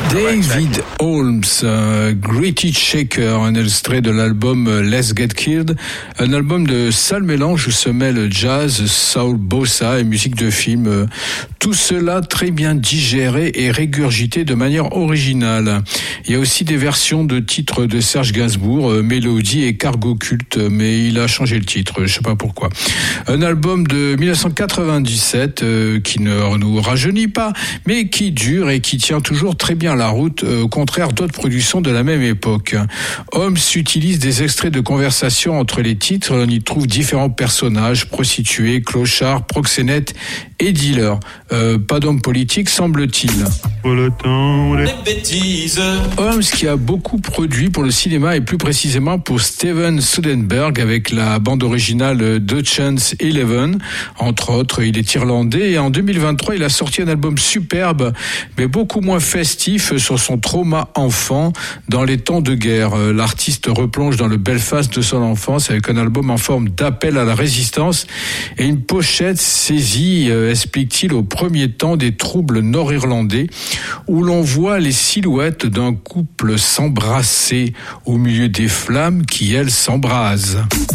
David Holmes, Gritty Shaker, un extrait de l'album Let's Get Killed, un album de sale mélange où se mêlent jazz, soul, bossa et musique de film. Tout cela très bien digéré et régurgité de manière originale. Il y a aussi des versions de titres de Serge Gainsbourg, Mélodie et Cargo Culte, mais il a changé le titre, je sais pas pourquoi. Un album de 1997 qui ne nous rajeunit pas, mais qui dure et qui tient toujours très bien la route, au contraire d'autres productions de la même époque. Holmes utilise des extraits de conversation entre les titres, on y trouve différents personnages, prostituées, clochards, proxénètes et dealers. Pas d'homme politique, semble-t-il. Holmes qui a beaucoup produit pour le cinéma et plus précisément pour Steven Soderbergh avec la bande originale d'Ocean's 11, entre autres. Il est irlandais et en 2023 il a sorti un album superbe mais beaucoup moins festif sur son trauma enfant dans les temps de guerre. L'artiste replonge dans le Belfast de son enfance avec un album en forme d'appel à la résistance et une pochette saisie, explique-t-il, au premier temps des troubles nord-irlandais où l'on voit les silhouettes d'un couple s'embrasser au milieu des flammes qui, elles, s'embrasent.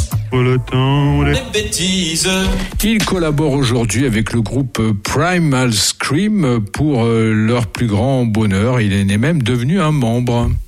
Il collabore aujourd'hui avec le groupe Primal Scream pour leur plus grand bonheur. Il en est même devenu un membre.